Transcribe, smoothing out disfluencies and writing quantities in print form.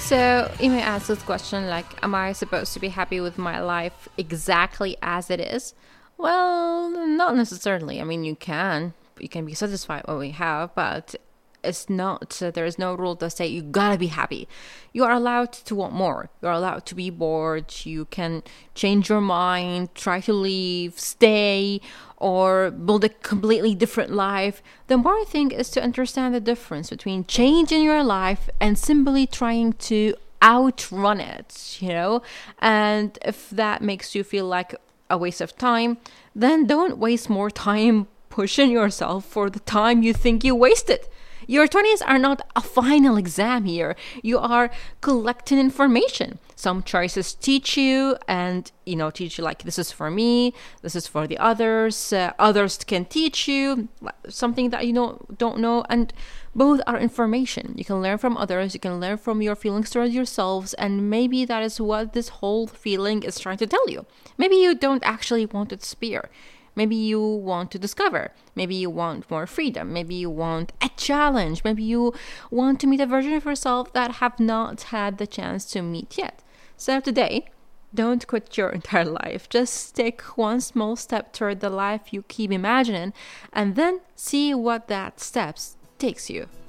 So you may ask this question like, am I supposed to be happy with my life exactly as it is? Well, not necessarily. I mean, you can be satisfied with what we have, but it's not, there is no rule to say you gotta be happy. You are allowed to want more. You're allowed to be bored. You can change your mind, try to leave, stay, or build a completely different life. The important thing is to understand the difference between changing your life and simply trying to outrun it, And if that makes you feel like a waste of time, then don't waste more time pushing yourself for the time you think you wasted. Your 20s are not a final exam here. You are collecting information. Some choices teach you and, teach you like, this is for me, this is for the others. Others can teach you something that you don't know. And both are information. You can learn from others. You can learn from your feelings towards yourselves. And maybe that is what this whole feeling is trying to tell you. Maybe you don't actually want to disappear. Maybe you want to discover. Maybe you want more freedom. Maybe you want a challenge. Maybe you want to meet a version of yourself that have not had the chance to meet yet. So today, don't quit your entire life. Just take one small step toward the life you keep imagining and then see what that steps takes you.